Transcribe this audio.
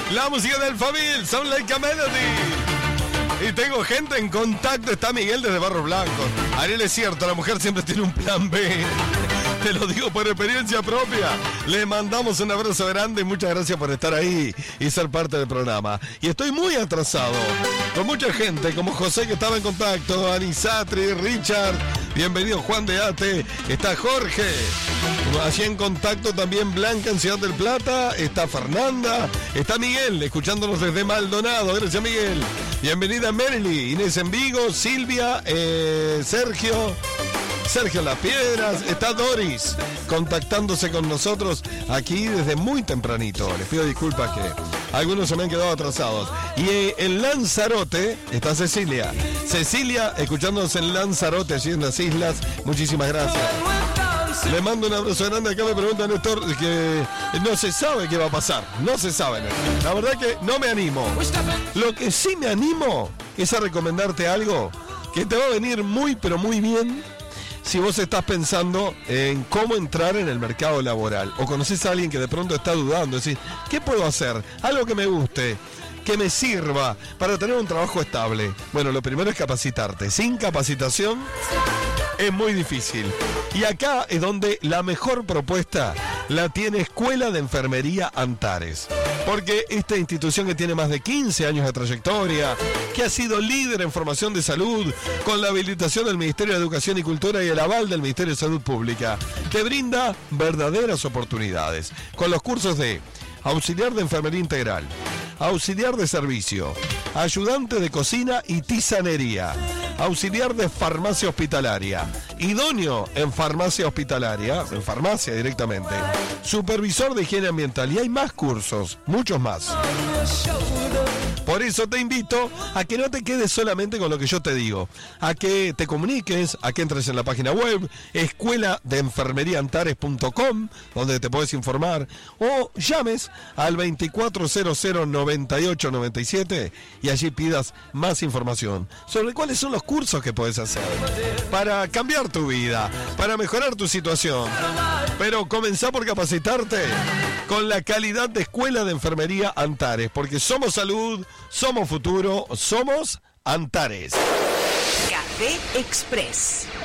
La música del Fabil, Sound Like a Melody. Y tengo gente en contacto. Está Miguel desde Barros Blancos. Ariel, es cierto, la mujer siempre tiene un plan B. Te lo digo por experiencia propia. Le mandamos un abrazo grande y muchas gracias por estar ahí y ser parte del programa. Y estoy muy atrasado con mucha gente, como José, que estaba en contacto, Anisatri, Richard, bienvenido Juan de Ate, está Jorge, allí en contacto también Blanca en Ciudad del Plata, está Fernanda, está Miguel, escuchándonos desde Maldonado, gracias Miguel. Bienvenida Merly, Inés en Vigo, Silvia, Sergio Las Piedras, está Doris contactándose con nosotros aquí desde muy tempranito. Les pido disculpas que algunos se me han quedado atrasados. Y en Lanzarote está Cecilia, escuchándonos en Lanzarote, allí en las islas. Muchísimas gracias. Le mando un abrazo grande. Acá me pregunta Néstor que no se sabe qué va a pasar. No se sabe, Néstor. La verdad que no me animo. Lo que sí me animo es a recomendarte algo que te va a venir muy, pero muy bien si vos estás pensando en cómo entrar en el mercado laboral. O conoces a alguien que de pronto está dudando. Decís, ¿qué puedo hacer? Algo que me guste, que me sirva para tener un trabajo estable. Bueno, lo primero es capacitarte. Sin capacitación es muy difícil. Y acá es donde la mejor propuesta la tiene Escuela de Enfermería Antares. Porque esta institución que tiene más de 15 años de trayectoria, que ha sido líder en formación de salud, con la habilitación del Ministerio de Educación y Cultura y el aval del Ministerio de Salud Pública, te brinda verdaderas oportunidades. Con los cursos de auxiliar de enfermería integral, auxiliar de servicio, ayudante de cocina y tisanería, auxiliar de farmacia hospitalaria, idóneo en farmacia hospitalaria, en farmacia directamente, supervisor de higiene ambiental, y hay más cursos, muchos más. Por eso te invito a que no te quedes solamente con lo que yo te digo, a que te comuniques, a que entres en la página web escuela de enfermeriaantares.com, donde te puedes informar, o llames al 24009897 y allí pidas más información sobre cuáles son los cursos que puedes hacer para cambiar tu vida, para mejorar tu situación. Pero comenzá por capacitarte con la calidad de Escuela de Enfermería Antares, porque somos salud, somos futuro, somos Antares. Café Express.